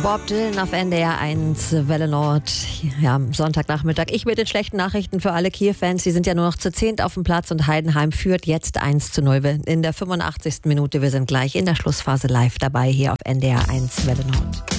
Bob Dylan auf NDR 1, Welle Nord, ja, am Sonntagnachmittag. Ich mit den schlechten Nachrichten für alle Kiel-Fans. Sie sind ja nur noch zu 10 auf dem Platz und Heidenheim führt jetzt 1:0 in der 85. Minute. Wir sind gleich in der Schlussphase live dabei hier auf NDR 1, Welle Nord.